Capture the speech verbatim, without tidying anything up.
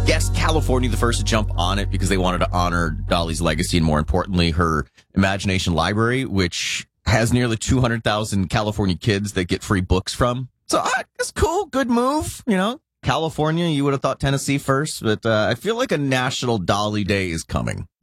Yes, California the first to jump on it because they wanted to honor Dolly's legacy and, more importantly, her Imagination Library, which has nearly two hundred thousand California kids that get free books from. So uh, it's cool, good move, you know. California, you would have thought Tennessee first, but uh, I feel like a national Dolly Day is coming.